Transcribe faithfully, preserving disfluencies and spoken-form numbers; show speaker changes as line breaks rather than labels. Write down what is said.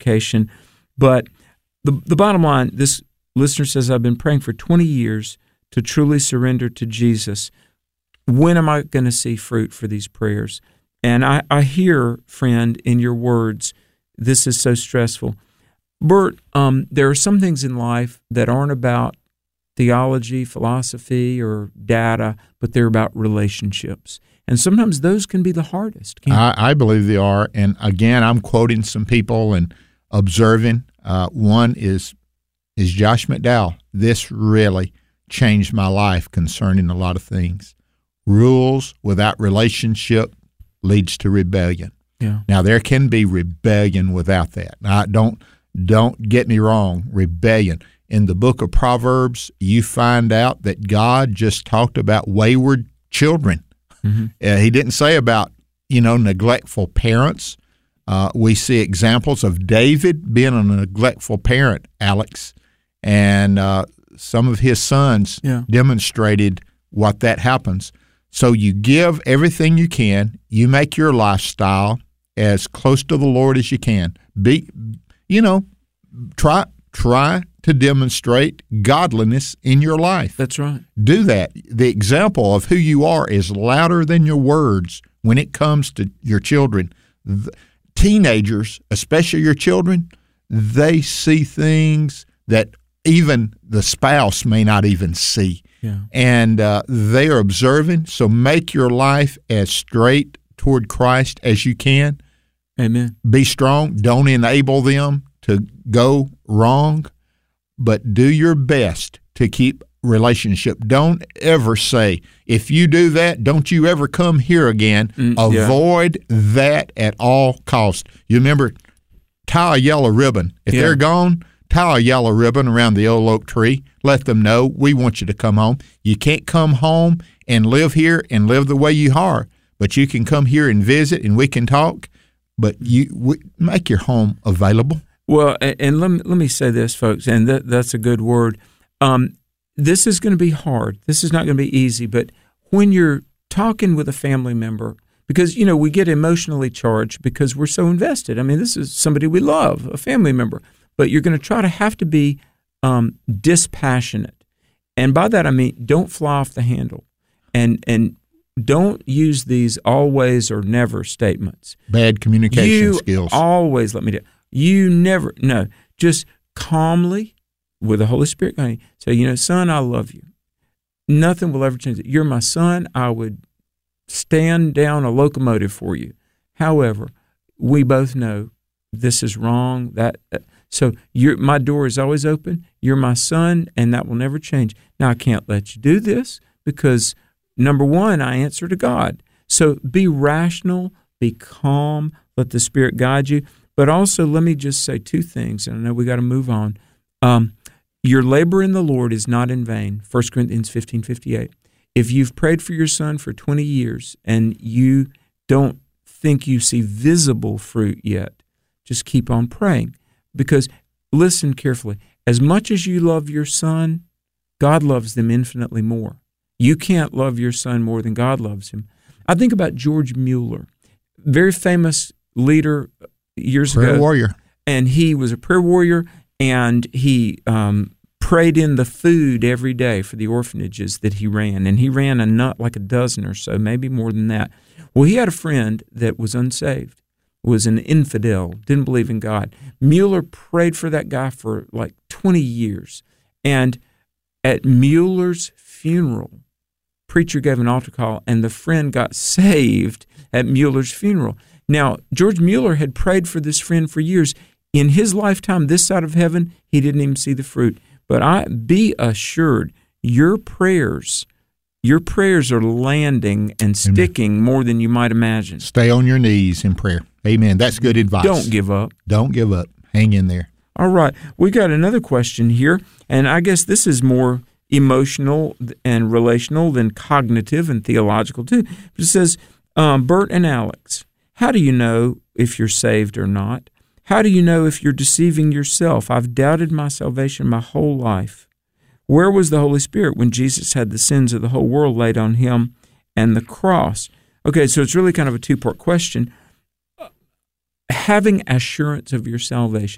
application. But the the bottom line, this listener says, I've been praying for twenty years to truly surrender to Jesus. When am I going to see fruit for these prayers? And I, I hear, friend, in your words, this is so stressful. Bert, um, there are some things in life that aren't about theology, philosophy, or data, but they're about relationships. And sometimes those can be the hardest.
I, I believe they are. And again, I'm quoting some people and observing. Uh, one is is Josh McDowell. This really changed my life concerning a lot of things. Rules without relationship leads to rebellion.
Yeah.
Now, there can be rebellion without that. Now, don't don't get me wrong, rebellion. In the book of Proverbs, you find out that God just talked about wayward children. Mm-hmm. Uh, he didn't say about, you know, neglectful parents. Uh, we see examples of David being a neglectful parent, Alex, and uh, some of his sons
yeah.
demonstrated what that happens. So you give everything you can. You make your lifestyle as close to the Lord as you can. Be, you know, try try to demonstrate godliness in your life.
That's right.
Do that. The example of who you are is louder than your words when it comes to your children. The, teenagers, especially your children, they see things that even the spouse may not even see.
Yeah.
And uh, they are observing, so make your life as straight toward Christ as you can.
Amen.
Be strong. Don't enable them to go wrong, but do your best to keep relationship. Don't ever say, if you do that, don't you ever come here again.
Mm,
Avoid
yeah.
that at all costs. You remember, tie a yellow ribbon. If
yeah.
they're gone, tie a yellow ribbon around the old oak tree. Let them know we want you to come home. You can't come home and live here and live the way you are, but you can come here and visit and we can talk, but you we, make your home available.
Well, and, and let me, let me say this, folks, and that, that's a good word. Um, this is going to be hard. This is not going to be easy, but when you're talking with a family member, because, you know, we get emotionally charged because we're so invested. I mean, this is somebody we love, a family member. But you're going to try to have to be um, dispassionate. And by that I mean don't fly off the handle. And and don't use these always or never statements.
Bad communication
you
skills.
Always let me do. You never, no. Just calmly, with the Holy Spirit guiding, say, you know, son, I love you. Nothing will ever change it. You're my son. I would stand down a locomotive for you. However, we both know this is wrong. That uh, So you're, my door is always open. You're my son, and that will never change. Now, I can't let you do this because, number one, I answer to God. So be rational, be calm, let the Spirit guide you. But also, let me just say two things, and I know we got to move on. Um, your labor in the Lord is not in vain, First Corinthians fifteen fifty-eight. If you've prayed for your son for twenty years and you don't think you see visible fruit yet, just keep on praying. Because, listen carefully, as much as you love your son, God loves them infinitely more. You can't love your son more than God loves him. I think about George Mueller, very famous leader years
prayer
ago.
Prayer warrior.
And he was a prayer warrior, and he um, prayed in the food every day for the orphanages that he ran. And he ran a nut like a dozen or so, maybe more than that. Well, he had a friend that was unsaved. Was an infidel, didn't believe in God. Mueller prayed for that guy for like twenty years. And at Mueller's funeral, preacher gave an altar call, and the friend got saved at Mueller's funeral. Now, George Mueller had prayed for this friend for years. In his lifetime, this side of heaven, he didn't even see the fruit. But I be assured, your prayers Your prayers are landing and sticking Amen. More than you might imagine.
Stay on your knees in prayer. Amen. That's good advice.
Don't give up.
Don't give up. Hang in there.
All right. We got another question here, and I guess this is more emotional and relational than cognitive and theological too. It says, um, Bert and Alex, how do you know if you're saved or not? How do you know if you're deceiving yourself? I've doubted my salvation my whole life. Where was the Holy Spirit when Jesus had the sins of the whole world laid on him and the cross? Okay, so it's really kind of a two-part question. Having assurance of your salvation.